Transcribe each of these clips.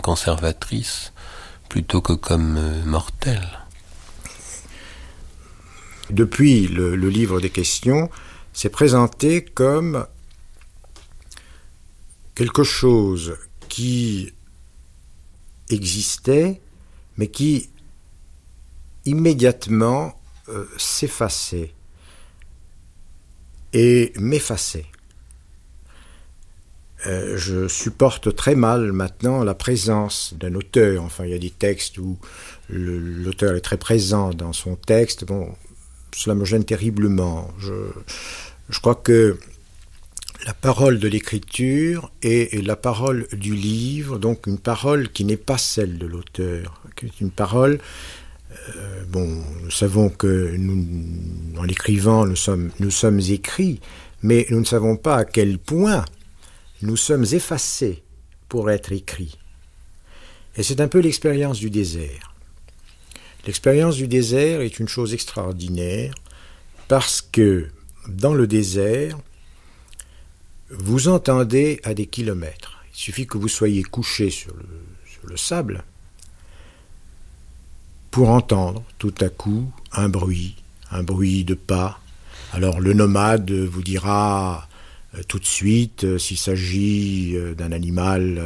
conservatrice plutôt que comme mortelle. Depuis le livre des questions, c'est présenté comme quelque chose qui existait, mais qui immédiatement s'effaçait et m'effaçait. Je supporte très mal maintenant la présence d'un auteur. Enfin, il y a des textes où l'auteur est très présent dans son texte. Bon, cela me gêne terriblement. Je crois que la parole de l'écriture est la parole du livre, donc une parole qui n'est pas celle de l'auteur, qui est une parole. Nous savons que en l'écrivant, nous sommes écrits, mais nous ne savons pas à quel point nous sommes effacés pour être écrits. Et c'est un peu l'expérience du désert. L'expérience du désert est une chose extraordinaire parce que dans le désert, vous entendez à des kilomètres. Il suffit que vous soyez couché sur le sable pour entendre tout à coup un bruit de pas. Alors le nomade vous dira tout de suite s'il s'agit d'un animal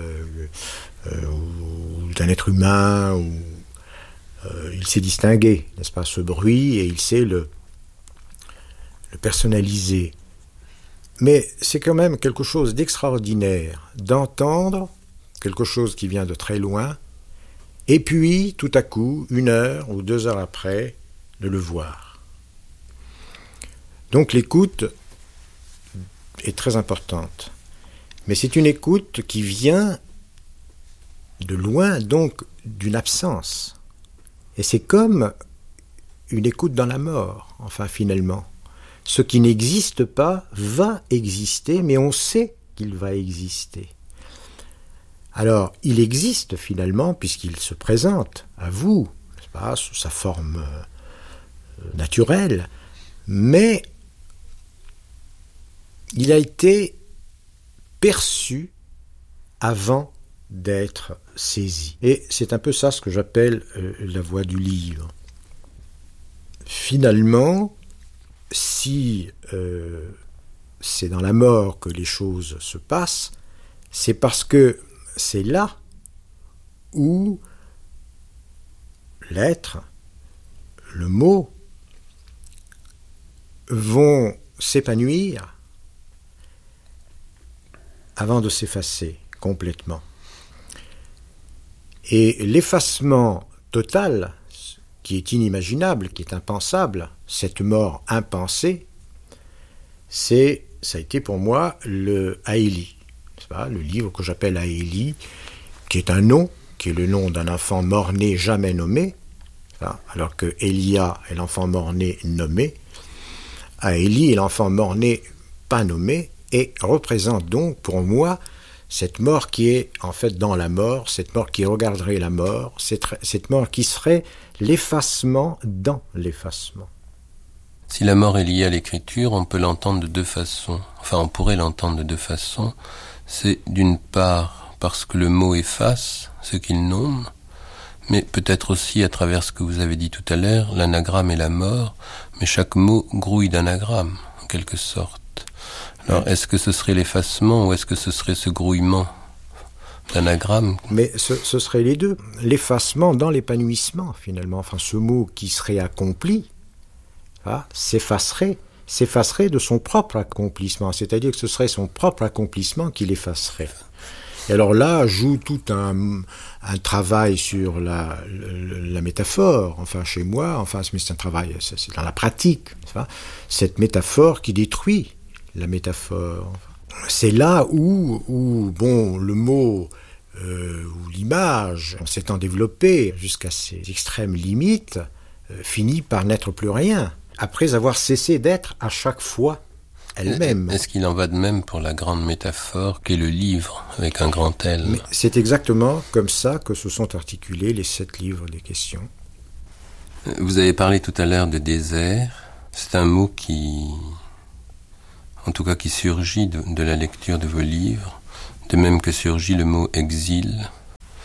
ou d'un être humain, ou il sait distinguer, n'est-ce pas, ce bruit, et il sait le personnaliser. Mais c'est quand même quelque chose d'extraordinaire d'entendre quelque chose qui vient de très loin, et puis tout à coup, 1 heure ou 2 heures après, de le voir. Donc l'écoute est très importante. Mais c'est une écoute qui vient de loin, donc d'une absence. Et c'est comme une écoute dans la mort, enfin finalement. Ce qui n'existe pas va exister, mais on sait qu'il va exister. Alors, il existe finalement, puisqu'il se présente à vous, n'est-ce pas, sous sa forme naturelle, mais il a été perçu avant d'être saisi. Et c'est un peu ça ce que j'appelle la voix du livre. Finalement, si c'est dans la mort que les choses se passent, c'est parce que c'est là où l'être, le mot, vont s'épanouir avant de s'effacer complètement. Et l'effacement total, qui est inimaginable, qui est impensable, cette mort impensée, ça a été pour moi le Aélie, le livre que j'appelle Aélie, qui est un nom, qui est le nom d'un enfant mort-né jamais nommé, alors que Élia est l'enfant mort-né nommé. Aélie est l'enfant mort-né pas nommé, et représente donc pour moi cette mort qui est en fait dans la mort, cette mort qui regarderait la mort, cette mort qui serait l'effacement dans l'effacement. Si la mort est liée à l'écriture, on peut l'entendre de 2 façons. Enfin, on pourrait l'entendre de 2 façons. C'est d'une part parce que le mot efface ce qu'il nomme, mais peut-être aussi à travers ce que vous avez dit tout à l'heure, l'anagramme et la mort, mais chaque mot grouille d'anagramme, en quelque sorte. Alors, est-ce que ce serait l'effacement ou est-ce que ce serait ce grouillement d'anagramme ? Mais ce serait les deux. L'effacement dans l'épanouissement, finalement. Enfin, ce mot qui serait accompli, s'effacerait de son propre accomplissement. C'est-à-dire que ce serait son propre accomplissement qui l'effacerait. Et alors là, joue tout un travail sur la métaphore, enfin chez moi, mais c'est un travail, c'est dans la pratique. Cette métaphore qui détruit la métaphore. C'est là où le mot ou l'image, en s'étant développée jusqu'à ses extrêmes limites, finit par n'être plus rien, après avoir cessé d'être à chaque fois elle-même. Est-ce qu'il en va de même pour la grande métaphore qu'est le livre, avec un grand L ? Mais c'est exactement comme ça que se sont articulés les 7 livres des questions. Vous avez parlé tout à l'heure de désert. C'est un mot qui surgit de la lecture de vos livres, de même que surgit le mot exil.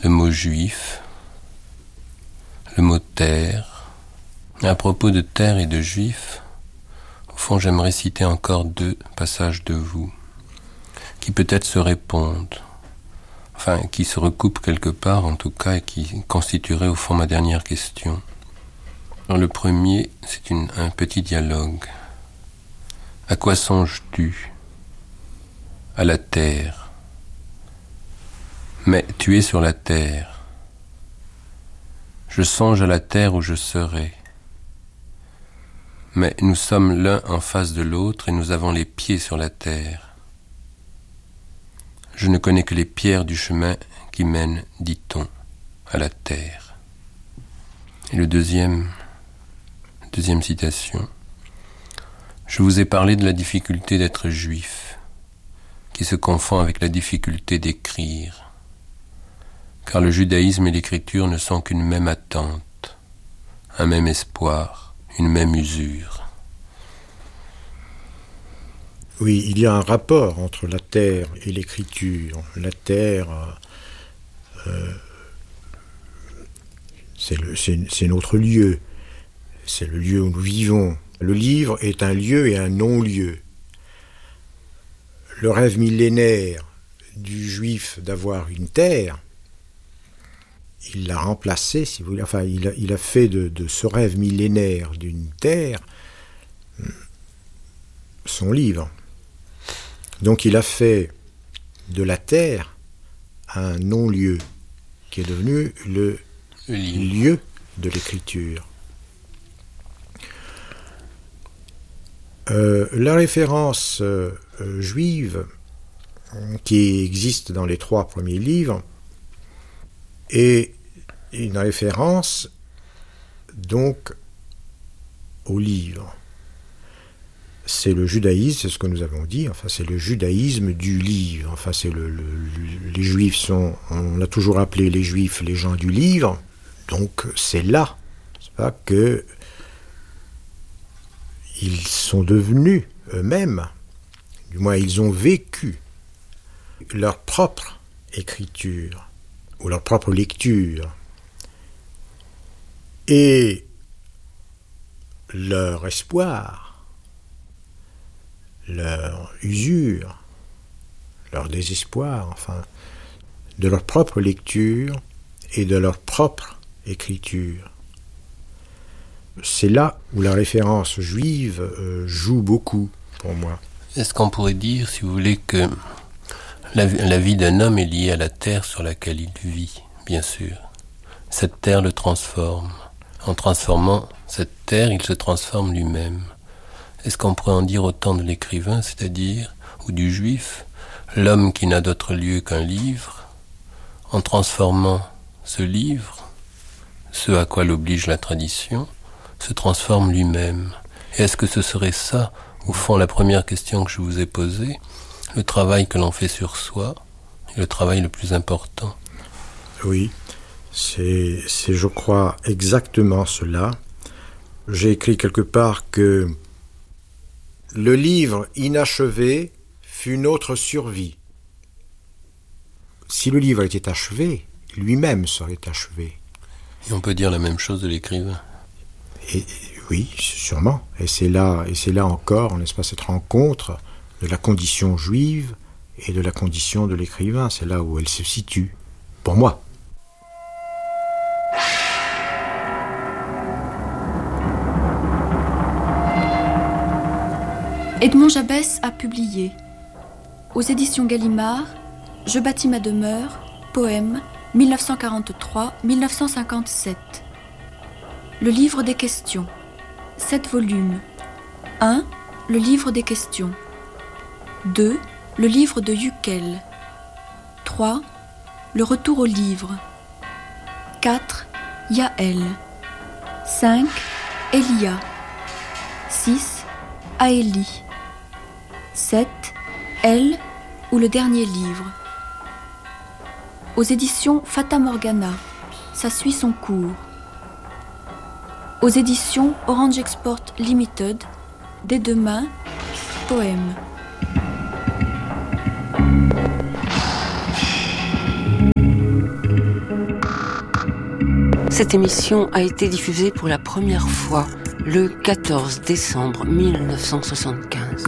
le mot juif, le mot terre. À propos de terre et de juif, au fond j'aimerais citer encore 2 passages de vous, qui peut-être se répondent, enfin qui se recoupent quelque part en tout cas, et qui constitueraient au fond ma dernière question. Alors, le premier, c'est un petit dialogue. À quoi songes-tu? À la terre. Mais tu es sur la terre. Je songe à la terre où je serai. Mais nous sommes l'un en face de l'autre et nous avons les pieds sur la terre. Je ne connais que les pierres du chemin qui mène, dit-on, à la terre. Et le deuxième citation. Je vous ai parlé de la difficulté d'être juif, qui se confond avec la difficulté d'écrire, car le judaïsme et l'écriture ne sont qu'une même attente, un même espoir, une même usure. Oui, il y a un rapport entre la terre et l'écriture. La terre, c'est notre lieu, c'est le lieu où nous vivons. Le livre est un lieu et un non-lieu. Le rêve millénaire du juif d'avoir une terre, il l'a remplacé, si vous voulez, enfin, il a fait de ce rêve millénaire d'une terre son livre. Donc il a fait de la terre un non-lieu, qui est devenu le lieu de l'écriture. La référence juive qui existe dans les 3 premiers livres est une référence donc au livre. C'est le judaïsme, c'est ce que nous avons dit, enfin c'est le judaïsme du livre, enfin c'est les juifs sont, on a toujours appelé les juifs les gens du livre, donc c'est là, c'est pas que ils sont devenus eux-mêmes, du moins ils ont vécu leur propre écriture ou leur propre lecture et leur espoir, leur usure, leur désespoir, enfin, de leur propre lecture et de leur propre écriture. C'est là où la référence juive joue beaucoup pour moi. Est-ce qu'on pourrait dire, si vous voulez, que la vie d'un homme est liée à la terre sur laquelle il vit, bien sûr. Cette terre le transforme. En transformant cette terre, il se transforme lui-même. Est-ce qu'on pourrait en dire autant de l'écrivain, c'est-à-dire, ou du juif, l'homme qui n'a d'autre lieu qu'un livre, en transformant ce livre, ce à quoi l'oblige la tradition, se transforme lui-même. Et est-ce que ce serait ça, au fond, la première question que je vous ai posée, le travail que l'on fait sur soi, et le travail le plus important? Oui, c'est je crois, exactement cela. J'ai écrit quelque part que le livre inachevé fut notre survie. Si le livre était achevé, lui-même serait achevé. Et on peut dire la même chose de l'écrivain. Et, oui, sûrement. Et c'est là encore, n'est-ce pas, cette rencontre de la condition juive et de la condition de l'écrivain. C'est là où elle se situe, pour moi. Edmond Jabès a publié aux éditions Gallimard « Je bâtis ma demeure », poème 1943-1957. Le livre des questions, 7 volumes. 1. Le livre des questions. 2. Le livre de Yücel. 3. Le retour au livre. 4. Yaël. 5. Elia. 6. Aélie. 7. Elle ou le dernier livre. Aux éditions Fata Morgana, ça suit son cours. Aux éditions Orange Export Limited, dès demain, poème. Cette émission a été diffusée pour la première fois le 14 décembre 1975.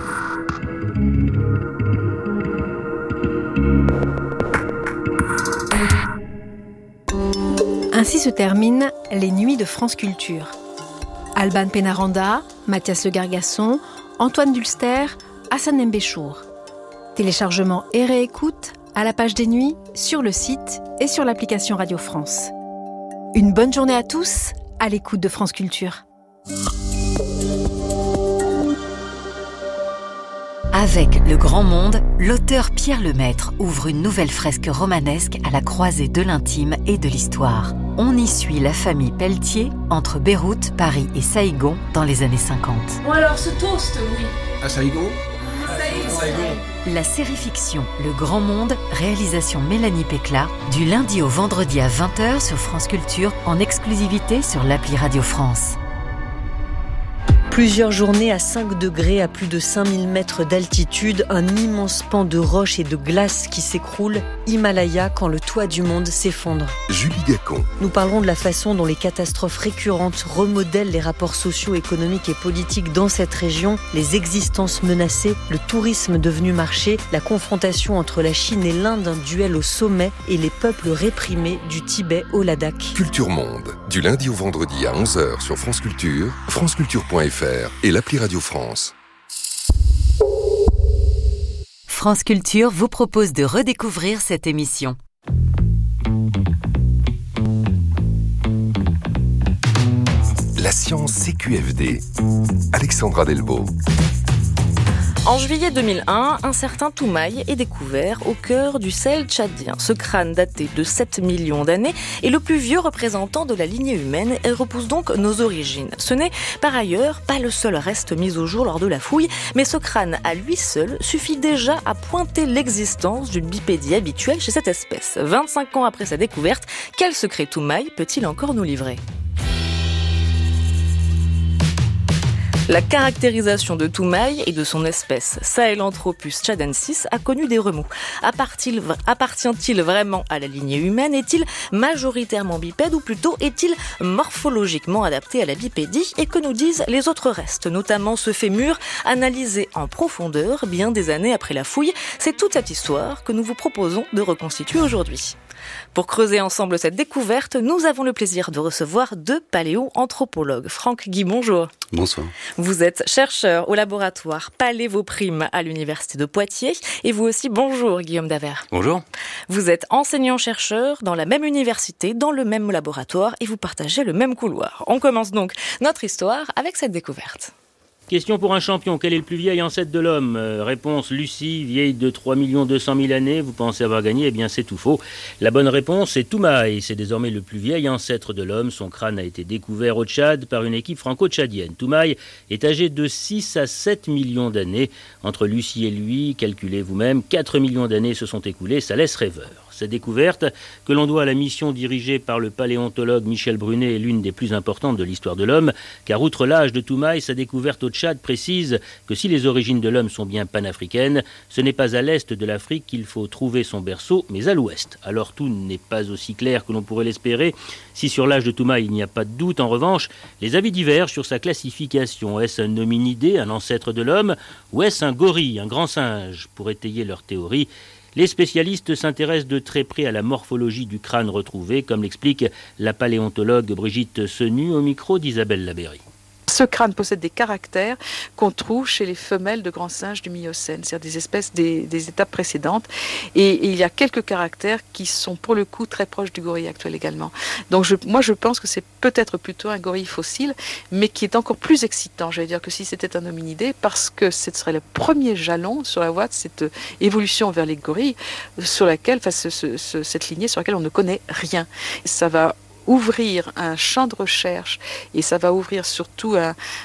Ainsi se terminent les Nuits de France Culture. Alban Pénaranda, Mathias Le Gargasson, Antoine Dulster, Hassan Mbéchour. Téléchargement et réécoute à la page des Nuits, sur le site et sur l'application Radio France. Une bonne journée à tous, à l'écoute de France Culture. Avec Le Grand Monde, l'auteur Pierre Lemaître ouvre une nouvelle fresque romanesque à la croisée de l'intime et de l'histoire. On y suit la famille Pelletier entre Beyrouth, Paris et Saïgon dans les années 50. Bon alors, ce toast, oui. À Saïgon ? La série fiction Le Grand Monde, réalisation Mélanie Pécla, du lundi au vendredi à 20h sur France Culture, en exclusivité sur l'appli Radio France. Plusieurs journées à 5 degrés, à plus de 5000 mètres d'altitude, un immense pan de roches et de glace qui s'écroule, Himalaya, quand le toit du monde s'effondre. Julie Gacon. Nous parlerons de la façon dont les catastrophes récurrentes remodèlent les rapports sociaux, économiques et politiques dans cette région, les existences menacées, le tourisme devenu marché, la confrontation entre la Chine et l'Inde, un duel au sommet, et les peuples réprimés du Tibet au Ladakh. Culture Monde, du lundi au vendredi à 11h sur France Culture, franceculture.fr et l'appli Radio France. France Culture vous propose de redécouvrir cette émission. La science CQFD. Alexandra Delbo. En juillet 2001, un certain Toumaï est découvert au cœur du Sahel tchadien. Ce crâne daté de 7 millions d'années est le plus vieux représentant de la lignée humaine et repousse donc nos origines. Ce n'est par ailleurs pas le seul reste mis au jour lors de la fouille, mais ce crâne à lui seul suffit déjà à pointer l'existence d'une bipédie habituelle chez cette espèce. 25 ans après sa découverte, quel secret Toumaï peut-il encore nous livrer ? La caractérisation de Toumaï et de son espèce Sahelanthropus tchadensis a connu des remous. Appartient-il vraiment à la lignée humaine ? Est-il majoritairement bipède ou plutôt est-il morphologiquement adapté à la bipédie ? Et que nous disent les autres restes, notamment ce fémur analysé en profondeur bien des années après la fouille ? C'est toute cette histoire que nous vous proposons de reconstituer aujourd'hui. Pour creuser ensemble cette découverte, nous avons le plaisir de recevoir deux paléoanthropologues. Franck Guy, bonjour. Bonsoir. Vous êtes chercheur au laboratoire Palévoprime à l'université de Poitiers. Et vous aussi, bonjour Guillaume Davert. Bonjour. Vous êtes enseignant-chercheur dans la même université, dans le même laboratoire et vous partagez le même couloir. On commence donc notre histoire avec cette découverte. Question pour un champion, quel est le plus vieil ancêtre de l'homme ? Réponse Lucie, vieille de 3 200 000 années, vous pensez avoir gagné ? Eh bien c'est tout faux. La bonne réponse est Toumaï, c'est désormais le plus vieil ancêtre de l'homme. Son crâne a été découvert au Tchad par une équipe franco-tchadienne. Toumaï est âgé de 6 à 7 millions d'années. Entre Lucie et lui, calculez vous-même, 4 millions d'années se sont écoulées, ça laisse rêveur. Cette découverte, que l'on doit à la mission dirigée par le paléontologue Michel Brunet, est l'une des plus importantes de l'histoire de l'homme, car outre l'âge de Toumaï, sa découverte au Tchad précise que si les origines de l'homme sont bien panafricaines, ce n'est pas à l'est de l'Afrique qu'il faut trouver son berceau, mais à l'ouest. Alors tout n'est pas aussi clair que l'on pourrait l'espérer. Si sur l'âge de Toumaï il n'y a pas de doute, en revanche, les avis divergent sur sa classification. Est-ce un hominidé, un ancêtre de l'homme, ou est-ce un gorille, un grand singe ? Pour étayer leur théorie, les spécialistes s'intéressent de très près à la morphologie du crâne retrouvé, comme l'explique la paléontologue Brigitte Senu au micro d'Isabelle Labéry. Ce crâne possède des caractères qu'on trouve chez les femelles de grands singes du Miocène, c'est-à-dire des espèces des étapes précédentes. Et il y a quelques caractères qui sont pour le coup très proches du gorille actuel également. Donc je pense que c'est peut-être plutôt un gorille fossile, mais qui est encore plus excitant, j'allais dire, que si c'était un hominidé, parce que ce serait le premier jalon sur la voie de cette évolution vers les gorilles, sur laquelle, cette lignée sur laquelle on ne connaît rien. Ça va ouvrir un champ de recherche et ça va ouvrir surtout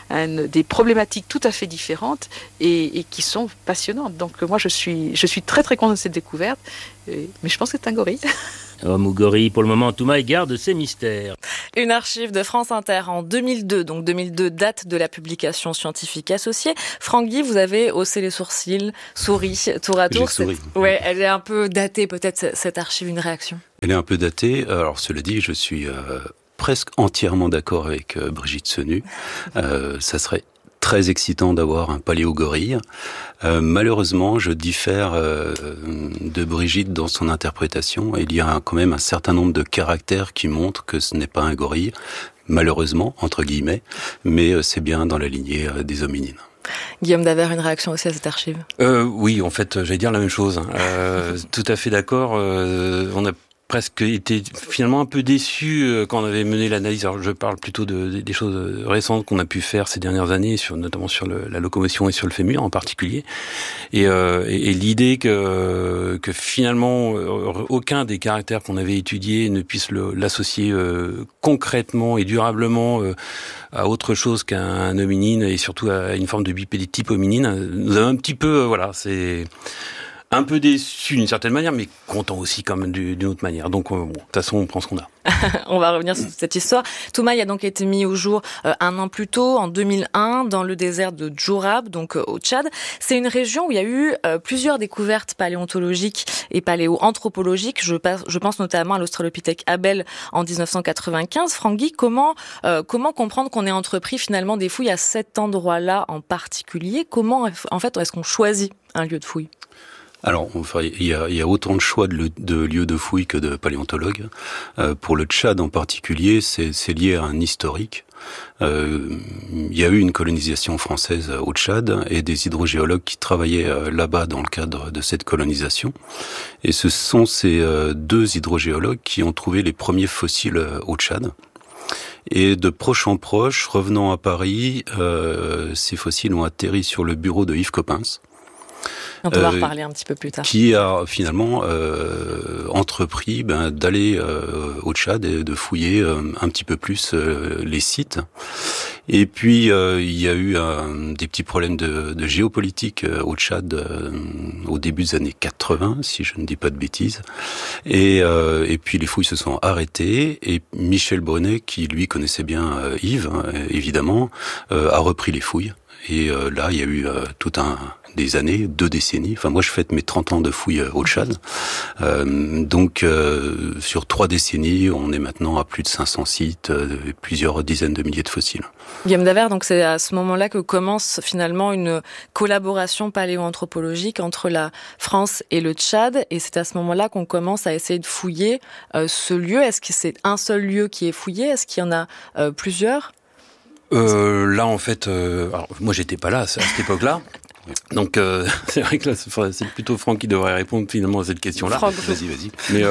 des problématiques tout à fait différentes et qui sont passionnantes. Donc moi je suis très très contente de cette découverte, mais je pense que c'est un gorille. Homme ou gorille, pour le moment, Toumaï garde ses mystères. Une archive de France Inter en 2002, donc 2002, date de la publication scientifique associée. Franck Guy, vous avez haussé les sourcils, souri, tour à tour. Ouais, elle est un peu datée peut-être, cette archive, une réaction ? Elle est un peu datée. Alors cela dit, je suis presque entièrement d'accord avec Brigitte Senu. Ça serait très excitant d'avoir un paléogorille. Malheureusement, je diffère de Brigitte dans son interprétation. Il y a quand même un certain nombre de caractères qui montrent que ce n'est pas un gorille, malheureusement, entre guillemets, mais c'est bien dans la lignée des hominines. Guillaume Davert, une réaction aussi à cette archive? Oui, en fait, j'allais dire la même chose. Tout à fait d'accord. On a presque été finalement un peu déçus quand on avait mené l'analyse. Alors je parle plutôt des choses récentes qu'on a pu faire ces dernières années, notamment sur la locomotion et sur le fémur en particulier. Et l'idée que finalement aucun des caractères qu'on avait étudiés ne puisse l'associer concrètement et durablement à autre chose qu'un hominine et surtout à une forme de bipédie type hominine nous a un petit peu c'est un peu déçu d'une certaine manière, mais content aussi quand même d'une autre manière. Donc, de toute façon, on prend ce qu'on a. On va revenir sur toute cette histoire. Toumaï a donc été mis au jour un an plus tôt, en 2001, dans le désert de Djourab, donc au Tchad. C'est une région où il y a eu plusieurs découvertes paléontologiques et paléoanthropologiques. Je pense notamment à l'Australopithèque Abel en 1995. Franck Guy, comment comprendre qu'on ait entrepris finalement des fouilles à cet endroit-là en particulier? Comment, en fait, est-ce qu'on choisit un lieu de fouille? Alors, il y a autant de choix de lieux de fouilles que de paléontologues. Pour le Tchad en particulier, c'est lié à un historique. Il y a eu une colonisation française au Tchad et des hydrogéologues qui travaillaient là-bas dans le cadre de cette colonisation. Et ce sont ces deux hydrogéologues qui ont trouvé les premiers fossiles au Tchad. Et de proche en proche, revenant à Paris, ces fossiles ont atterri sur le bureau de Yves Coppens. On va en reparler un petit peu plus tard. Qui a finalement entrepris d'aller au Tchad et de fouiller un petit peu plus les sites. Et puis il y a eu des petits problèmes de géopolitique au Tchad au début des années 80, si je ne dis pas de bêtises. Et puis les fouilles se sont arrêtées et Michel Bonnet, qui lui connaissait bien Yves, évidemment, a repris les fouilles. Et là, il y a eu des années, 2 décennies. Enfin, moi, je fête mes 30 ans de fouilles au Tchad. Donc, sur 3 décennies, on est maintenant à plus de 500 sites, plusieurs dizaines de milliers de fossiles. Guillaume Davert, donc c'est à ce moment-là que commence finalement une collaboration paléoanthropologique entre la France et le Tchad. Et c'est à ce moment-là qu'on commence à essayer de fouiller ce lieu. Est-ce que c'est un seul lieu qui est fouillé? Est-ce qu'il y en a plusieurs? Là, en fait, alors, moi, j'étais pas là à cette époque-là. Donc, c'est vrai que là, c'est plutôt Franck qui devrait répondre finalement à cette question-là. Franck, vas-y. Mais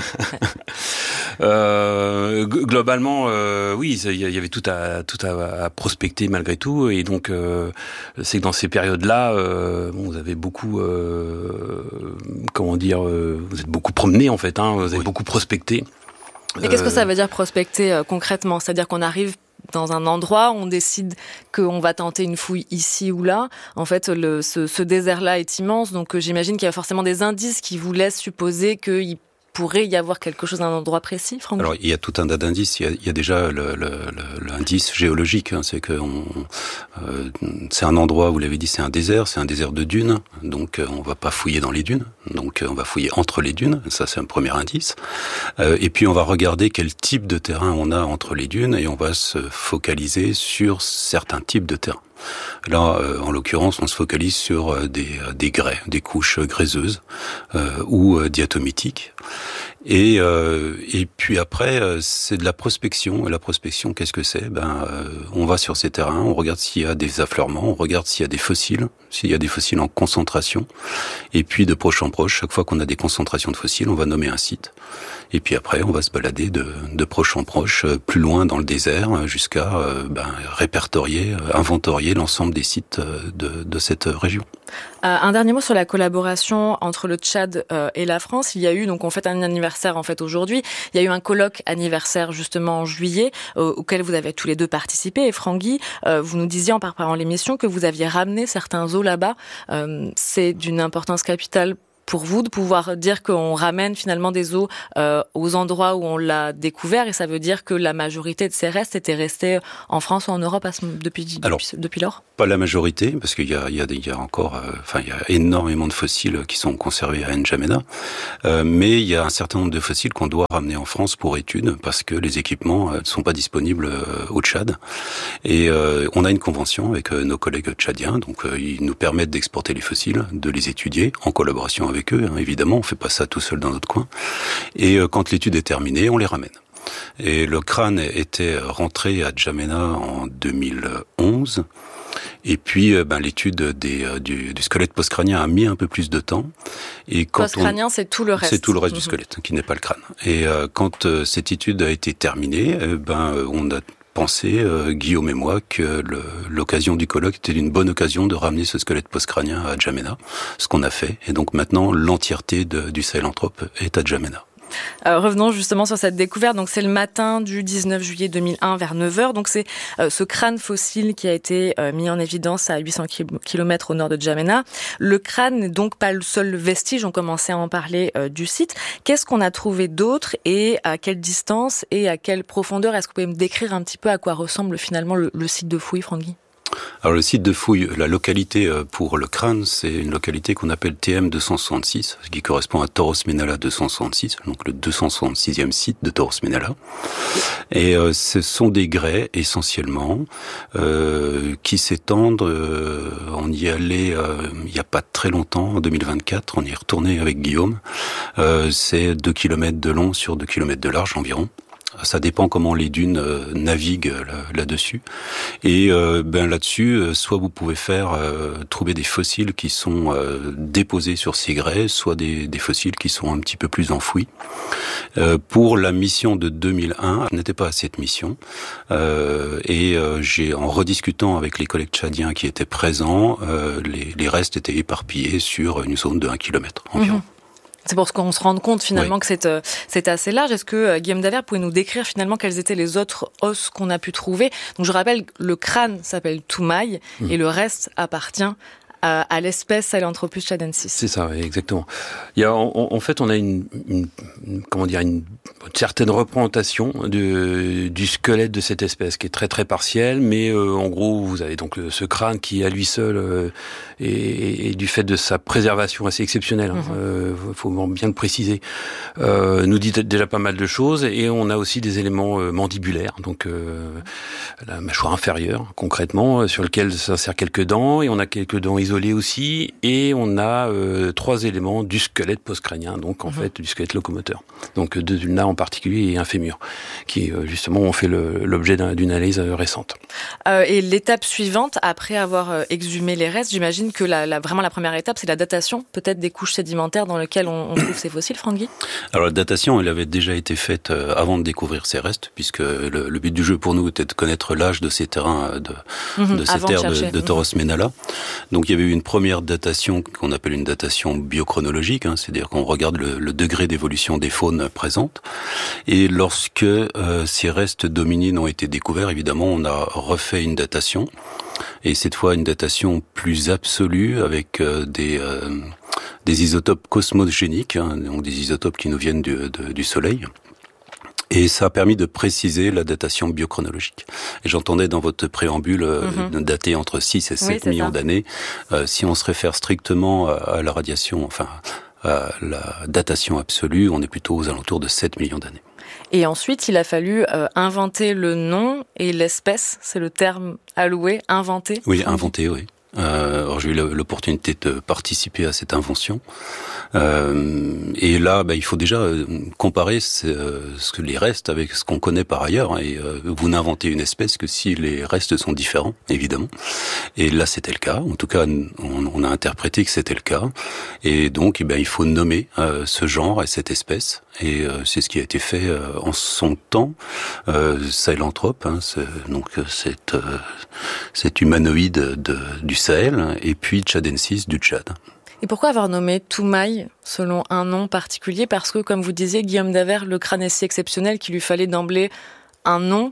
globalement, oui, il y avait tout à prospecter malgré tout. Et donc, c'est que dans ces périodes-là, vous avez beaucoup, vous êtes beaucoup promené en fait. Vous avez beaucoup prospecté. Et qu'est-ce que ça veut dire prospecter concrètement? C'est-à-dire qu'on arrive dans un endroit, on décide qu'on va tenter une fouille ici ou là. En fait, ce désert-là est immense, donc j'imagine qu'il y a forcément des indices qui vous laissent supposer qu'il pourrait y avoir quelque chose à un endroit précis, Franck? Alors, il y a tout un tas d'indices. Il y a déjà l'indice géologique. C'est que c'est un endroit, vous l'avez dit, c'est un désert de dunes. Donc, on va pas fouiller dans les dunes. Donc, on va fouiller entre les dunes. Ça, c'est un premier indice. Et puis, on va regarder quel type de terrain on a entre les dunes et on va se focaliser sur certains types de terrain. Là, en l'occurrence, on se focalise sur des grès, des couches gréseuses ou diatomitiques. Et puis après, c'est de la prospection. Et la prospection, qu'est-ce que c'est? On va sur ces terrains, on regarde s'il y a des affleurements, on regarde s'il y a des fossiles en concentration. Et puis de proche en proche, chaque fois qu'on a des concentrations de fossiles, on va nommer un site. Et puis après, on va se balader de proche en proche, plus loin dans le désert, jusqu'à répertorier, inventorier l'ensemble des sites de cette région. Un dernier mot sur la collaboration entre le Tchad et la France. Il y a eu, donc on fête un anniversaire en fait aujourd'hui, il y a eu un colloque anniversaire justement en juillet auquel vous avez tous les deux participé. Et Franck Guy, vous nous disiez en préparant l'émission que vous aviez ramené certains os là-bas. C'est d'une importance capitale pour vous de pouvoir dire qu'on ramène finalement des os aux endroits où on l'a découvert, et ça veut dire que la majorité de ces restes étaient restés en France ou en Europe depuis lors? Pas la majorité, parce qu'il y a encore, il y a énormément de fossiles qui sont conservés à N'Djamena, mais il y a un certain nombre de fossiles qu'on doit ramener en France pour études, parce que les équipements ne sont pas disponibles au Tchad. Et on a une convention avec nos collègues tchadiens, donc ils nous permettent d'exporter les fossiles, de les étudier en collaboration avec eux. Évidemment, on fait pas ça tout seul dans notre coin. Et quand l'étude est terminée, on les ramène. Et le crâne était rentré à N'Djamena en 2011. Et puis, l'étude du squelette postcrânien a mis un peu plus de temps. Et postcrânien, c'est tout le reste. C'est tout le reste du squelette, qui n'est pas le crâne. Et quand cette étude a été terminée, on a pensé, Guillaume et moi, que l'occasion du colloque était une bonne occasion de ramener ce squelette postcrânien à N'Djamena, ce qu'on a fait. Et donc maintenant, l'entièreté du Sahelanthrope est à N'Djamena. Revenons justement sur cette découverte. Donc c'est le matin du 19 juillet 2001 vers 9h. Donc c'est ce crâne fossile qui a été mis en évidence à 800 km au nord de N'Djamena. Le crâne n'est donc pas le seul vestige, on commençait à en parler, du site. Qu'est-ce qu'on a trouvé d'autre et à quelle distance et à quelle profondeur? Est-ce que vous pouvez me décrire un petit peu à quoi ressemble finalement le site de fouille, Franck Guy? Alors le site de fouille, la localité pour le crâne, c'est une localité qu'on appelle TM 266, qui correspond à Toros Menala 266, donc le 266e site de Toros Menala. Et ce sont des grès essentiellement qui s'étendent. On y allait il n'y a pas très longtemps, en 2024, on y est retourné avec Guillaume. C'est 2 km de long sur 2 km de large environ. Ça dépend comment les dunes naviguent là-dessus. Et là-dessus, soit vous pouvez trouver des fossiles qui sont déposés sur ces grès, soit des fossiles qui sont un petit peu plus enfouis. Pour la mission de 2001, je n'étais pas à cette mission. J'ai, en rediscutant avec les collègues tchadiens qui étaient présents, les restes étaient éparpillés sur une zone de 1 km environ. C'est pour ce qu'on se rende compte finalement que c'est assez large. Est-ce que Guillaume Daver pouvait nous décrire finalement quels étaient les autres os qu'on a pu trouver? Donc je rappelle, le crâne s'appelle Toumaï et le reste appartient à l'espèce Sahelanthropus tchadensis. C'est ça, exactement. Il y a, en fait, on a une certaine représentation du squelette de cette espèce qui est très très partielle, mais en gros, vous avez donc ce crâne qui à lui seul et du fait de sa préservation assez exceptionnelle, faut bien le préciser, nous dit déjà pas mal de choses. Et on a aussi des éléments mandibulaires, donc la mâchoire inférieure concrètement, sur lequel s'insèrent quelques dents, et on a quelques dents isolées aussi, et on a 3 éléments du squelette postcrânien, donc en fait du squelette locomoteur, donc 2 ulna en particulier et un fémur, qui justement ont fait l'objet d'une analyse récente. Et l'étape suivante, après avoir exhumé les restes, j'imagine que vraiment la première étape, c'est la datation, peut-être des couches sédimentaires dans lesquelles on trouve ces fossiles, Franck Guy? Alors la datation, elle avait déjà été faite avant de découvrir ces restes, puisque le but du jeu pour nous était de connaître l'âge de ces terrains, de ces terres de Toros Menala. Donc il y avait eu une première datation qu'on appelle une datation biochronologique, c'est-à-dire qu'on regarde le degré d'évolution des faunes présentes. Et lorsque ces restes d'hominines ont été découverts, évidemment, on a refait une datation. Et cette fois, une datation plus absolue avec des isotopes cosmogéniques, donc des isotopes qui nous viennent du Soleil. Et ça a permis de préciser la datation biochronologique. Et j'entendais dans votre préambule dater entre 6 et 7 millions d'années. Si on se réfère strictement à la radiation, enfin à la datation absolue, on est plutôt aux alentours de 7 millions d'années. Et ensuite, il a fallu inventer le nom et l'espèce, c'est le terme alloué, inventer. Oui, inventer, oui. Alors j'ai eu l'opportunité de participer à cette invention. Et là, il faut déjà comparer les restes avec ce qu'on connaît par ailleurs. Et vous n'inventez une espèce que si les restes sont différents, évidemment. Et là, c'était le cas. En tout cas, on a interprété que c'était le cas. Et donc, il faut nommer ce genre et cette espèce. Et c'est ce qui a été fait en son temps. Sahelanthrope, donc cet humanoïde du Sahel, et puis tchadensis du Tchad. Et pourquoi avoir nommé Toumaï selon un nom particulier? Parce que, comme vous disiez, Guillaume Daver, le crâne est si exceptionnel qu'il lui fallait d'emblée un nom.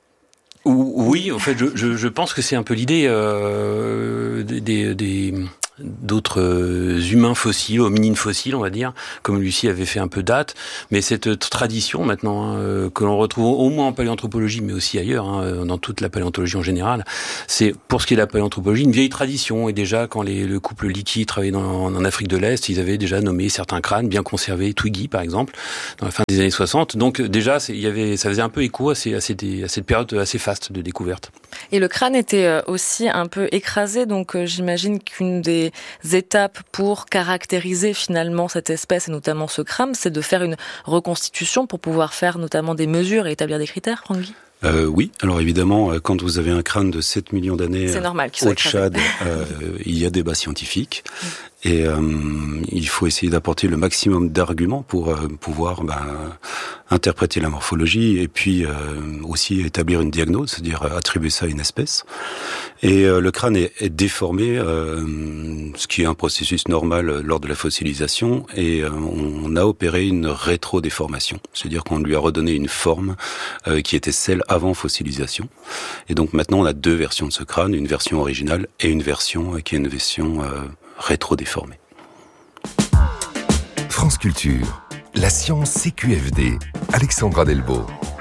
Oui, en fait, je pense que c'est un peu l'idée humains fossiles, hominines fossiles, on va dire, comme Lucie avait fait un peu date. Mais cette tradition maintenant que l'on retrouve au moins en paléanthropologie, mais aussi ailleurs, dans toute la paléontologie en général, c'est pour ce qui est de la paléanthropologie une vieille tradition. Et déjà quand le couple Leakey travaillait en Afrique de l'Est, ils avaient déjà nommé certains crânes bien conservés, Twiggy par exemple, dans la fin des années 60. Donc déjà ça faisait un peu écho à cette période assez faste de découverte. Et le crâne était aussi un peu écrasé, donc j'imagine qu'une des étapes pour caractériser finalement cette espèce et notamment ce crâne, c'est de faire une reconstitution pour pouvoir faire notamment des mesures et établir des critères, Franck Guy ? Oui, alors évidemment, quand vous avez un crâne de 7 millions d'années au Tchad, il y a débat scientifique. Et il faut essayer d'apporter le maximum d'arguments pour pouvoir interpréter la morphologie et puis aussi établir une diagnose, c'est-à-dire attribuer ça à une espèce. Et le crâne est déformé, ce qui est un processus normal lors de la fossilisation, et on a opéré une rétrodéformation, c'est-à-dire qu'on lui a redonné une forme qui était celle avant fossilisation. Et donc maintenant on a deux versions de ce crâne, une version originale et une version qui est une version rétro-déformée. France Culture, la science CQFD, Alexandra Delbo.